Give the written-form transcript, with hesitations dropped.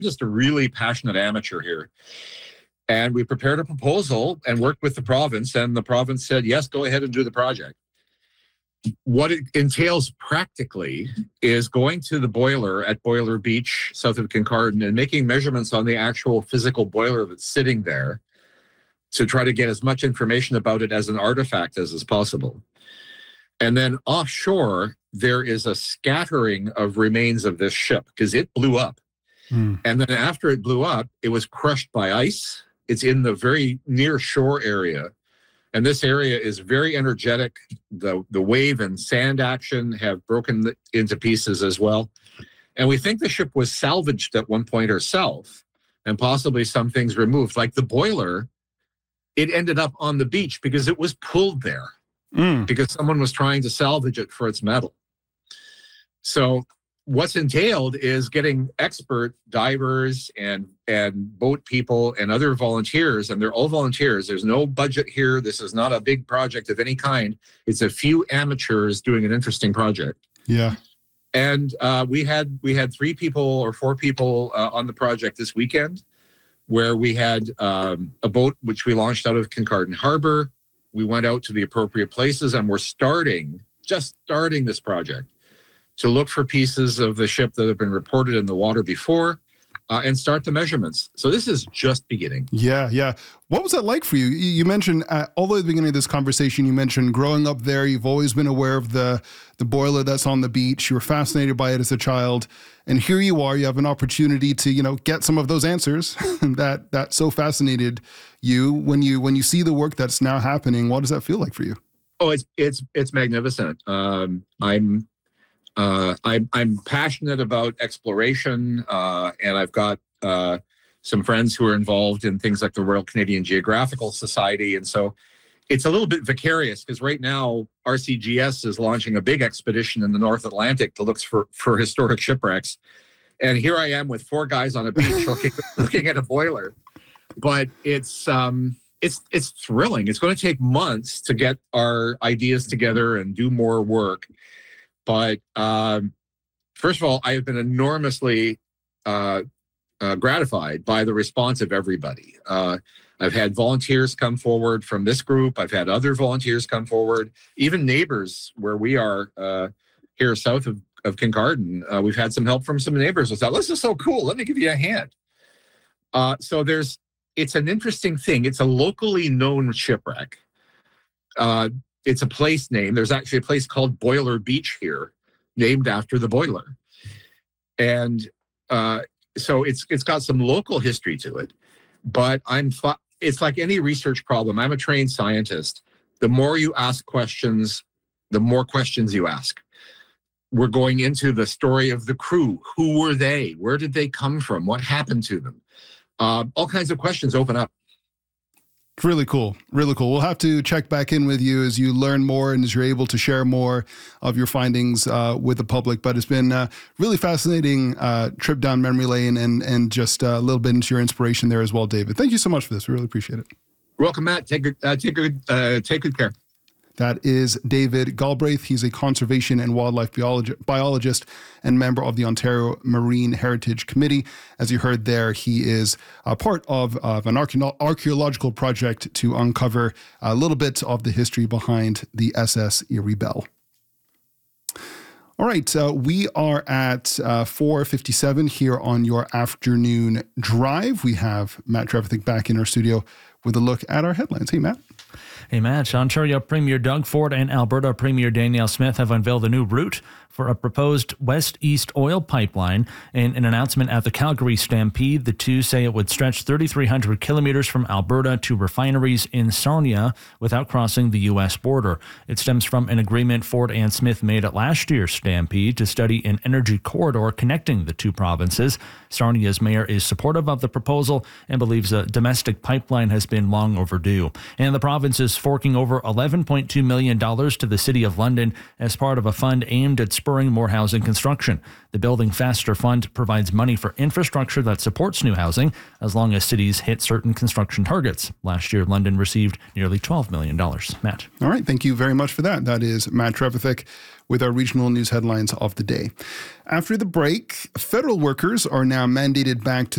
just a really passionate amateur here. And we prepared a proposal and worked with the province, and the province said, yes, go ahead and do the project. What it entails practically is going to the boiler at Boiler Beach, south of Kincardine, and making measurements on the actual physical boiler that's sitting there to try to get as much information about it as an artifact as is possible. And then offshore, there is a scattering of remains of this ship because it blew up. And then after it blew up, it was crushed by ice. It's in the very near shore area. And this area is very energetic. The wave and sand action have broken into pieces as well. And we think the ship was salvaged at one point herself and possibly some things removed. Like the boiler, it ended up on the beach because it was pulled there because someone was trying to salvage it for its metal. So what's entailed is getting expert divers and boat people and other volunteers, and they're all volunteers. There's no budget here. This is not a big project of any kind. It's a few amateurs doing an interesting project. Yeah. And we had 3 people or 4 people on the project this weekend, where we had a boat which we launched out of Kincardine Harbor. We went out to the appropriate places, and we're just starting this project to look for pieces of the ship that have been reported in the water before and start the measurements. So this is just beginning. Yeah. What was that like for you? You mentioned, all the way at the beginning of this conversation, you mentioned growing up there, you've always been aware of the boiler that's on the beach. You were fascinated by it as a child. And here you are, you have an opportunity to, get some of those answers that so fascinated you. When you see the work that's now happening, what does that feel like for you? Oh, it's magnificent. I'm passionate about exploration, and I've got some friends who are involved in things like the Royal Canadian Geographical Society. And so it's a little bit vicarious because right now RCGS is launching a big expedition in the North Atlantic to look for historic shipwrecks. And here I am with 4 guys on a beach looking at a boiler. But it's thrilling. It's going to take months to get our ideas together and do more work. But first of all, I have been enormously gratified by the response of everybody. I've had volunteers come forward from this group. I've had other volunteers come forward, even neighbors where we are here south of Kincardine. We've had some help from some neighbors who said, this is so cool. Let me give you a hand. So it's an interesting thing. It's a locally known shipwreck. It's a place name. There's actually a place called Boiler Beach here, named after the boiler. And so it's got some local history to it. But it's like any research problem. I'm a trained scientist. The more you ask questions, the more questions you ask. We're going into the story of the crew. Who were they? Where did they come from? What happened to them? All kinds of questions open up. Really cool. Really cool. We'll have to check back in with you as you learn more and as you're able to share more of your findings with the public. But it's been a really fascinating trip down memory lane and just a little bit into your inspiration there as well, David. Thank you so much for this. We really appreciate it. You're welcome, Matt. Take good care. That is David Galbraith. He's a conservation and wildlife biologist and member of the Ontario Marine Heritage Committee. As you heard there, he is a part of an archaeological project to uncover a little bit of the history behind the SS Erie Belle. All right, we are at 4:57 here on your afternoon drive. We have Matt Trevithick back in our studio with a look at our headlines. Hey, Matt. Hey, Matt. Ontario Premier Doug Ford and Alberta Premier Danielle Smith have unveiled a new route for a proposed west-east oil pipeline. In an announcement at the Calgary Stampede, the two say it would stretch 3,300 kilometers from Alberta to refineries in Sarnia without crossing the U.S. border. It stems from an agreement Ford and Smith made at last year's Stampede to study an energy corridor connecting the two provinces. Sarnia's mayor is supportive of the proposal and believes a domestic pipeline has been long overdue. And the province is forking over $11.2 million to the City of London as part of a fund aimed at spurring more housing construction. The Building Faster Fund provides money for infrastructure that supports new housing as long as cities hit certain construction targets. Last year, London received nearly $12 million. Matt. All right. Thank you very much for that. That is Matt Trevithick with our regional news headlines of the day. After the break, federal workers are now mandated back to